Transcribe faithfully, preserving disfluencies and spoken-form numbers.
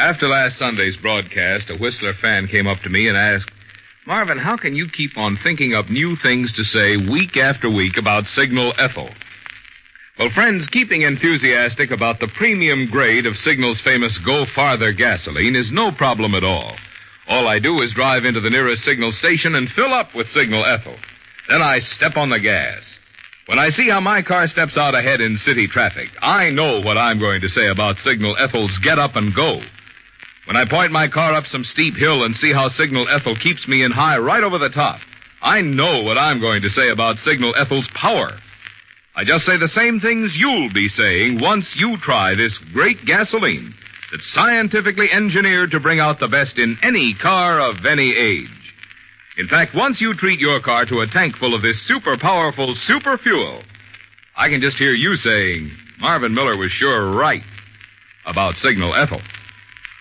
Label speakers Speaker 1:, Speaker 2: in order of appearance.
Speaker 1: After last Sunday's broadcast, a Whistler fan came up to me and asked, Marvin, how can you keep on thinking of new things to say week after week about Signal Ethyl? Well, friends, keeping enthusiastic about the premium grade of Signal's famous Go Farther gasoline is no problem at all. All I do is drive into the nearest Signal station and fill up with Signal Ethyl. Then I step on the gas. When I see how my car steps out ahead in city traffic, I know what I'm going to say about Signal Ethyl's Get Up and Go. When I point my car up some steep hill and see how Signal Ethyl keeps me in high right over the top, I know what I'm going to say about Signal Ethyl's power. I just say the same things you'll be saying once you try this great gasoline that's scientifically engineered to bring out the best in any car of any age. In fact, once you treat your car to a tank full of this super powerful super fuel, I can just hear you saying, Marvin Miller was sure right about Signal Ethyl.